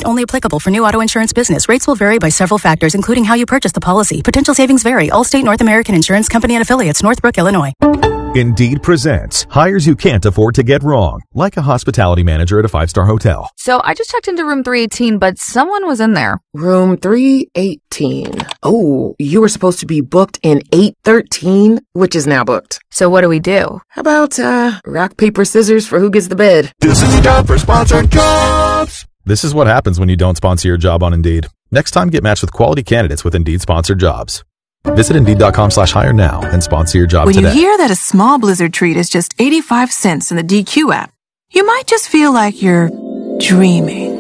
only applicable for new auto insurance business. Rates will vary by several factors, including how you purchase the policy. Potential savings vary. Allstate North American Insurance Company and Affiliates, Northbrook, Illinois. Indeed presents hires you can't afford to get wrong, like a hospitality manager at a 5-star hotel. So I just checked into room 318, but someone was in there. Room 318. Oh, you were supposed to be booked in 813, which is now booked. So what do we do? How about, rock, paper, scissors for who gets the bed? This is the time for sponsored jobs. This is what happens when you don't sponsor your job on Indeed. Next time, get matched with quality candidates with Indeed sponsored jobs. Visit Indeed.com/hire now and sponsor your job today. When you hear that a small Blizzard treat is just 85 cents in the DQ app, you might just feel like you're dreaming.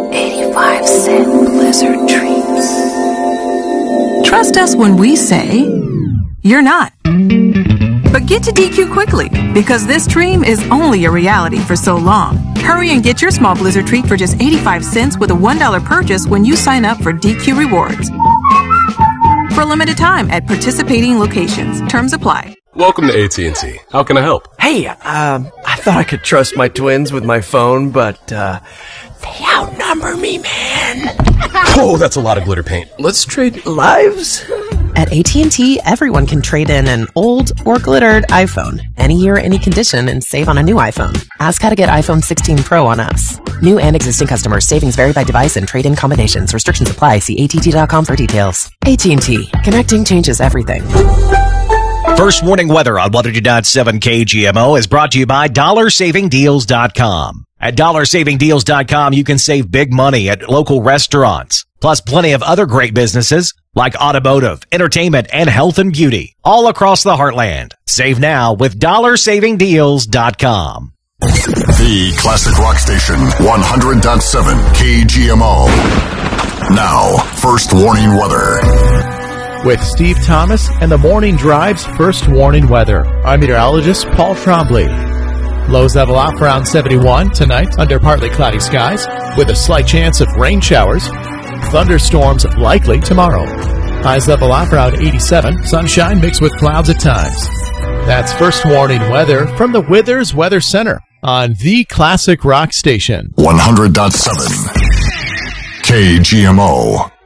85-cent Blizzard treats. Trust us when we say you're not. But get to DQ quickly, because this dream is only a reality for so long. Hurry and get your small Blizzard treat for just 85 cents with a $1 purchase when you sign up for DQ Rewards. For a limited time at participating locations. Terms apply. Welcome to AT&T. How can I help? Hey, I thought I could trust my twins with my phone, but, they outnumber me, man. Oh, that's a lot of glitter paint. Let's trade Lives? At AT&T, everyone can trade in an old or glittered iPhone, any year, any condition, and save on a new iPhone. Ask how to get iPhone 16 Pro on us. New and existing customers. Savings vary by device and trade-in combinations. Restrictions apply. See att.com for details. AT&T. Connecting changes everything. First warning weather on 100.7 KGMO is brought to you by DollarSavingDeals.com. At DollarSavingDeals.com, you can save big money at local restaurants, plus plenty of other great businesses like automotive, entertainment, and health and beauty all across the heartland. Save now with DollarSavingDeals.com. The classic rock station, 100.7 KGMO. Now, first warning weather. With Steve Thomas and the Morning Drive's first warning weather, I'm meteorologist Paul Trombley. Lows level off around 71 tonight under partly cloudy skies with a slight chance of rain showers. Thunderstorms likely tomorrow. Highs level off around 87. Sunshine mixed with clouds at times. That's first warning weather from the Withers Weather Center on the classic rock station. 100.7 KGMO.